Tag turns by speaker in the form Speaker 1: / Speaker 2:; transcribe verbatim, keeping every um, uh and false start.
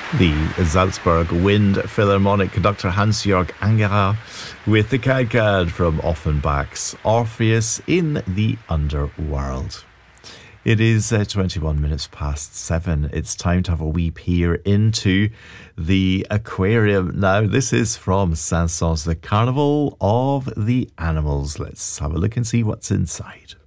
Speaker 1: The Salzburg Wind Philharmonic conductor Hans-Jörg Angerer with the Cad-Cad from Offenbach's Orpheus in the Underworld. It is uh, twenty-one minutes past seven. It's time to have a wee peer into the aquarium. Now, this is from Saint-Saëns, the Carnival of the Animals. Let's have a look and see what's inside.